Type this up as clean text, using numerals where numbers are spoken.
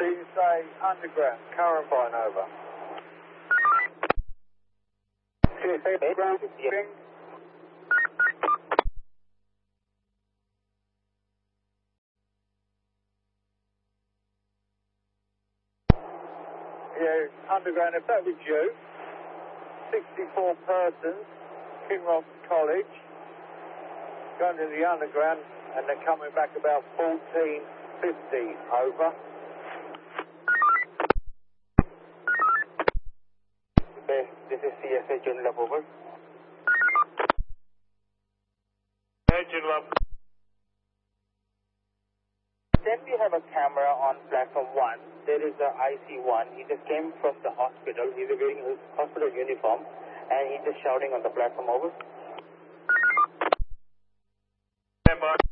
Please say underground, Carabine over. Yeah, underground, if that was you, 64 persons, Kinross College, going to the underground, and they're coming back about 14:50, over. Okay, this is CSA Junlap, over. Hey, Junlap. Then we have a camera on platform 1. There is a IC1. He just came from the hospital. He's wearing his hospital uniform, and he's just shouting on the platform, over. Stand by.